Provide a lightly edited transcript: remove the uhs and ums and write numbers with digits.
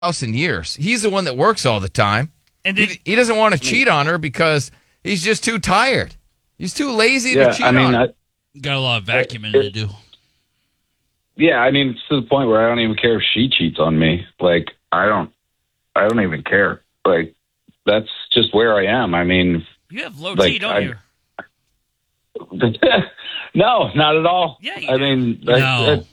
house in years. He's the one that works all the time. And He doesn't want to cheat on her because he's just too tired. He's too lazy to cheat on her. Got a lot of vacuuming to do. Yeah, I mean, it's to the point where I don't even care if she cheats on me. Like, I don't even care. Like, that's just where I am. I mean, you have low T, don't you? No, not at all. Yeah, I mean, no.